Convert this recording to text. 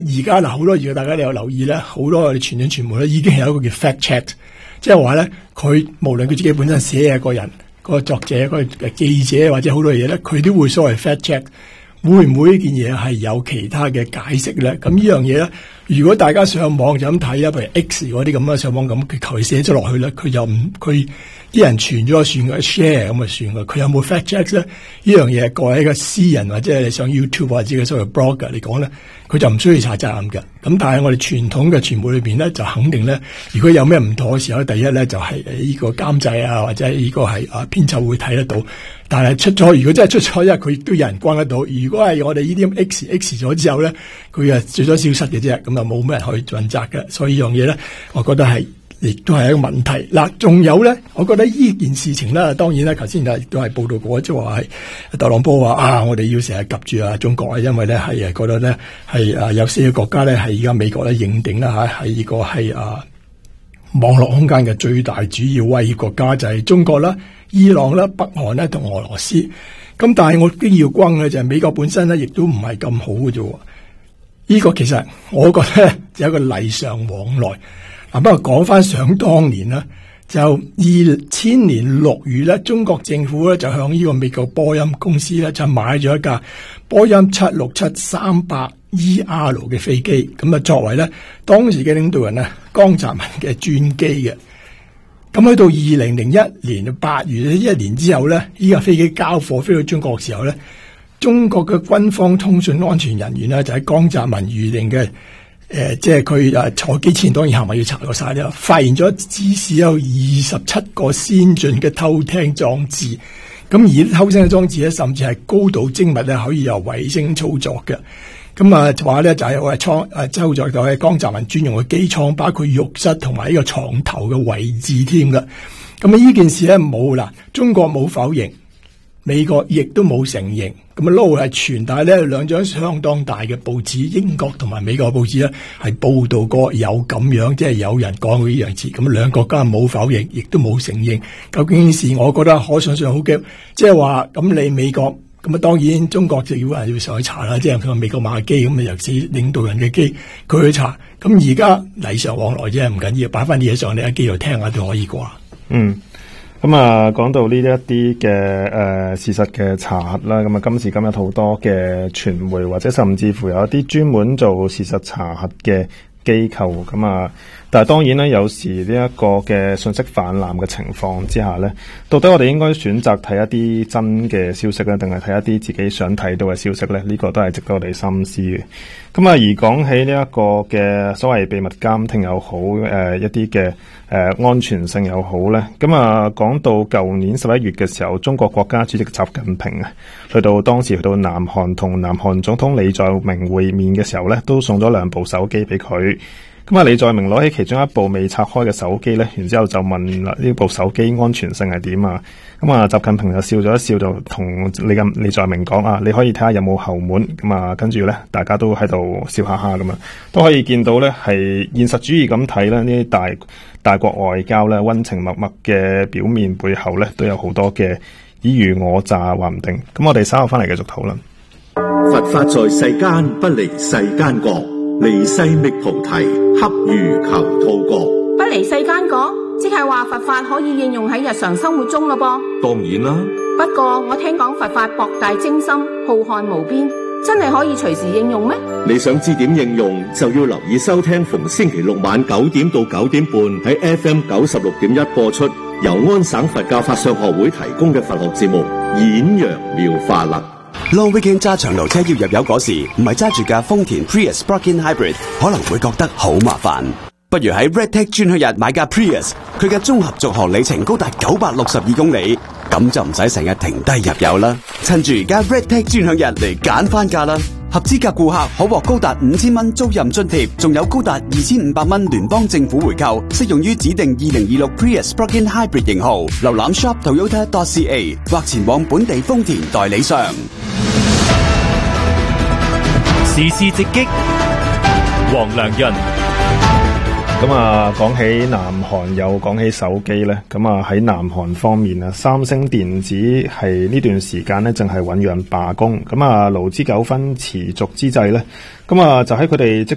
而家嗱好多，如果大家你有留意咧，好多我哋傳統傳媒咧已經係有一個叫 fact check， 即係話咧佢無論佢自己本身寫嘅個人、個作者、個記者或者好多嘢咧，佢都會所謂 fact check， 會唔會呢件嘢係有其他嘅解釋咧？咁呢樣嘢咧，如果大家上網就咁睇啊，譬如 X 嗰啲咁啊，上網咁佢求其寫咗落去咧，佢又唔佢啲人傳咗就算嘅 share 咁就算嘅，佢有冇 fact check 咧？呢樣嘢各位一個私人或者係上 YouTube 或者嘅所謂 blogger 嚟講咧，佢就唔需要查責任嘅。咁但係我哋傳統嘅傳媒裏邊咧，就肯定咧，如果有咩唔妥嘅時候，第一咧就係呢個監製啊，或者呢個係編輯會睇得到。但係出咗，如果真係出咗，因為佢亦都有人關得到。如果係我哋呢啲 X 咗之後咧，佢啊最多消失嘅啫，咁啊冇咩人可以問責嘅。所以呢樣嘢咧，我覺得係亦都係一個問題。嗱，仲有咧，我覺得呢件事情咧，當然啦，頭先亦都係報道過，即係話係特朗普話我哋要成日及住中國啊，因為咧係覺得咧係有4個國家咧係而家美國咧認定啦嚇，係呢個係網絡空間嘅最大主要威脅國家就係中國啦、伊朗啦、北韓啦同俄羅斯。咁但係我都要關嘅就係美國本身咧，亦都唔係咁好嘅啫。呢個其實我覺得就係一個禮尚往來。不過講翻想當年啦，就2000年6月咧，中國政府咧就向呢個美國波音公司咧就買咗一架波音767-300ER 嘅飛機，咁啊作為咧當時嘅領導人江澤民嘅專機嘅。咁去到2001年8月1年之後咧，呢架飛機交貨飛到中國嘅時候咧，中國嘅軍方通訊安全人員咧就喺江澤民預定嘅即係佢坐機前當然係咪要查過晒啦，發現咗至少有27個先進嘅偷聽裝置。咁而偷聽嘅裝置咧，甚至係高度精密咧，可以由衛星操作嘅。咁話咧就係我係操作到係江澤民專用嘅機艙，包括浴室同埋呢個床頭嘅位置添嘅。咁呢件事咧冇啦，中國冇否認，美國亦都冇承認。咁撈係傳，但係咧兩張相當大嘅報紙，英國同埋美國報紙咧係報道過有咁樣，即係有人講過呢樣字。咁兩國家冇否認，亦都冇承認。究竟是我覺得可想像好嘅，即係話咁你美國。咁當然中國就要上去查啦，即係佢話美國買機咁尤其是領導人嘅機，佢去查。咁而家禮尚往來啫，唔緊要，擺翻啲嘢上你喺機度聽下都可以啩。 咁講到呢一啲嘅事實嘅查核啦，咁今時今日好多嘅傳媒或者甚至乎有一啲專門做事實查核嘅機構但係當然咧，有時呢一個嘅信息泛濫嘅情況之下咧，到底我哋應該選擇睇一啲真嘅消息咧，定係睇一啲自己想睇到嘅消息咧？呢個都係值得我哋深思嘅。而講起呢一個嘅所謂秘密監聽又好，一啲嘅安全性又好咧，講到舊年11月嘅時候，中國國家主席習近平去到南韓同南韓總統李在明會面嘅時候咧，都送咗2部手機俾佢。李在明攞起其中一部未拆開嘅手機咧，然之後就問啦，呢部手機安全性係點啊？習近平就笑咗一笑，就同李在明講你可以睇下有冇後門。跟住咧，大家都喺度笑哈哈咁啊，都可以見到咧係現實主義咁睇咧，呢啲大國外交咧溫情脈脈嘅表面背後咧都有好多嘅爾虞我詐話唔定。咁我哋稍後翻嚟繼續討論。 佛法在世間不離世間覺，離世覓菩提，恰如求兔角。 不離世間覺，即係話佛法可以應用喺日常生活中咯噃。 當然啦， 不過我聽講佛法博大精深，浩瀚無邊，真係可以隨時應用咩？ 你想知點應用，就要留意收聽逢星期六晚9點到9點半喺 FM 96.1播出，由安省佛教法相學會提供嘅佛學節目《演揚妙法》啦。 Long weekend 揸長途車要入油嗰時，唔係揸住架豐田 Prius Plug-in Hybrid， 可能會覺得好麻煩。不如喺 Redtech 專區日買架 Prius， 佢嘅綜合續航里程高達962公里，咁就唔使成日停低入油啦。趁住而家 Redtech 專享日嚟揀翻架啦！合資格顧客可獲高達5000蚊租賃津貼，仲有高達2500蚊聯邦政府回購，適用於指定2026 Prius Plug-in Hybrid 型號。瀏覽 shoptoyota.ca 或前往本地豐田代理商。 時事直擊，黃良潤。 講起南韓又講起手機咧，喺南韓方面啊，三星電子係呢段時間咧，正係醞釀罷工。勞資糾紛持續之際咧，就喺佢哋即